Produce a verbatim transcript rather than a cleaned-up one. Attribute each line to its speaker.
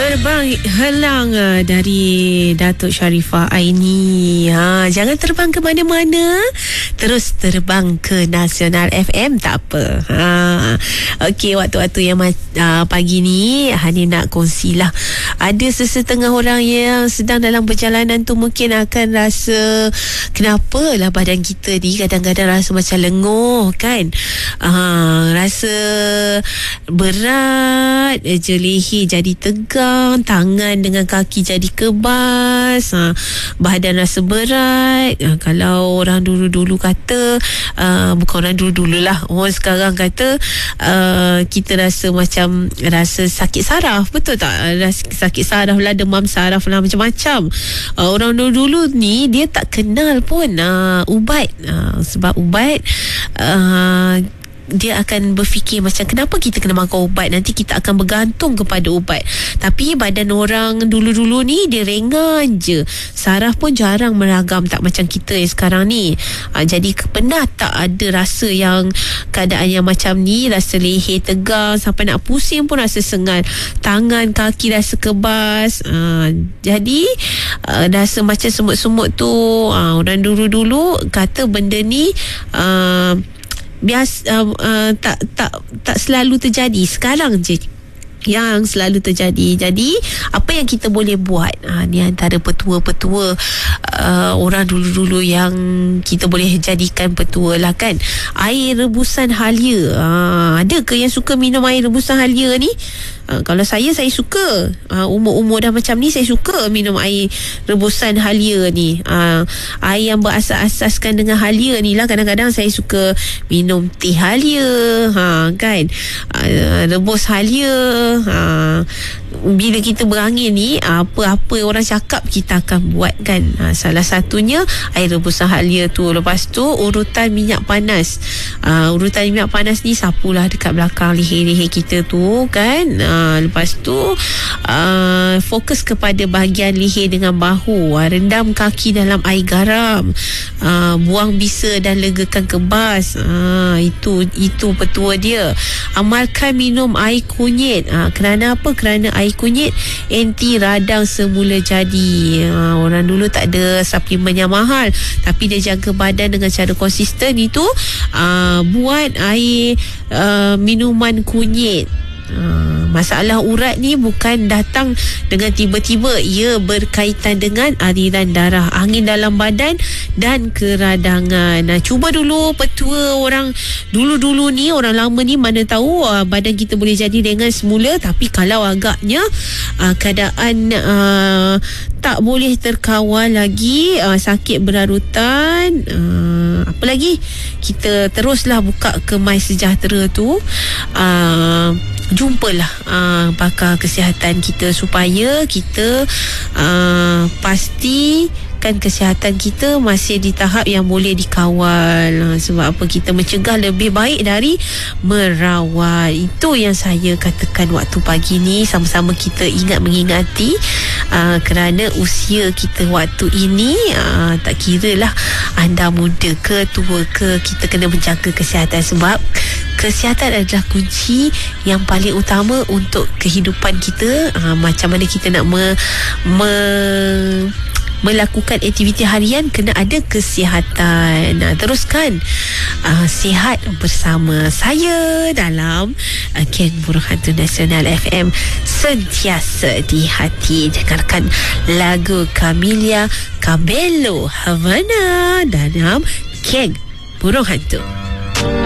Speaker 1: Terbang helang dari Datuk Sharifah Aini. Ha, jangan terbang ke mana-mana, terus terbang ke Nasional F M, tak apa. Ha, okey, waktu-waktu yang uh, pagi ni Hani nak kongsilah. Ada sesetengah orang yang sedang dalam perjalanan tu mungkin akan rasa kenapa lah badan kita ni kadang-kadang rasa macam lenguh kan. Uh, rasa berat je, leher jadi tegang, tangan dengan kaki jadi kebas, ha, badan rasa berat. Ha, kalau orang dulu-dulu kata, uh, bukan orang dulu-dulu lah, orang sekarang kata uh, kita rasa macam rasa sakit saraf, betul tak? Rasa sakit saraf lah, demam saraf lah, macam-macam. Uh, orang dulu-dulu ni dia tak kenal pun uh, ubat, uh, sebab ubat uh, dia akan berfikir macam kenapa kita kena makan ubat, nanti kita akan bergantung kepada ubat. Tapi badan orang dulu-dulu ni dia ringan je, saraf pun jarang meragam, tak macam kita yang sekarang ni. ha, Jadi pernah tak ada rasa yang keadaan yang macam ni, rasa leher tegang sampai nak pusing pun rasa sengal, tangan kaki rasa kebas. ha, Jadi uh, rasa macam semut-semut tu, ha, orang dulu-dulu kata benda ni uh, biasa, uh, uh, tak tak tak selalu terjadi, sekarang je yang selalu terjadi. Jadi apa yang kita boleh buat, ha, ni antara petua-petua uh, orang dulu-dulu yang kita boleh jadikan petua lah kan. Air rebusan halia, ha, ada ke yang suka minum air rebusan halia ni? Ha, kalau saya, saya suka. ha, Umur-umur dah macam ni, saya suka minum air rebusan halia ni. ha, Air yang berasas-asaskan dengan halia ni lah. Kadang-kadang saya suka minum teh halia, ha, kan. ha, Rebus halia. ha, Bila kita berangin ni, apa-apa orang cakap kita akan buat kan. ha, Salah satunya air rebusan halia tu. Lepas tu urutan minyak panas. ha, Urutan minyak panas ni sapulah dekat belakang leher-leher kita tu kan. ha, Lepas tu uh, fokus kepada bahagian leher dengan bahu. uh, Rendam kaki dalam air garam. uh, Buang bisa dan legakan kebas. uh, Itu itu petua dia. Amalkan minum air kunyit. uh, Kerana apa? Kerana air kunyit anti radang semula jadi. uh, Orang dulu tak ada suplemen yang mahal, tapi dia jaga badan dengan cara konsisten. Itu uh, buat air uh, minuman kunyit. Uh, masalah urat ni bukan datang dengan tiba-tiba, ia berkaitan dengan aliran darah, angin dalam badan dan keradangan. Nah, cuba dulu petua orang dulu-dulu ni, orang lama ni, mana tahu uh, badan kita boleh jadi ringan semula. Tapi kalau agaknya uh, keadaan uh, tak boleh terkawal lagi, uh, sakit berarutan, uh, apa lagi, kita teruslah buka ke My Sejahtera tu. uh, Jumpalah uh, pakar kesihatan kita supaya kita uh, pastikan kesihatan kita masih di tahap yang boleh dikawal. uh, Sebab apa? Kita mencegah lebih baik dari merawat. Itu yang saya katakan waktu pagi ni. Sama-sama kita ingat mengingati, uh, kerana usia kita waktu ini, uh, tak kira lah anda muda ke tua ke, kita kena menjaga kesihatan. Sebab kesihatan adalah kunci yang paling utama untuk kehidupan kita. Ha, macam mana kita nak me, me, melakukan aktiviti harian, kena ada kesihatan. Nah, teruskan uh, sihat bersama saya dalam uh, Ken Burhanto Nasional F M, sentiasa di hati. Dengarkan lagu Camila Cabello Havana dalam Ken Burhanto.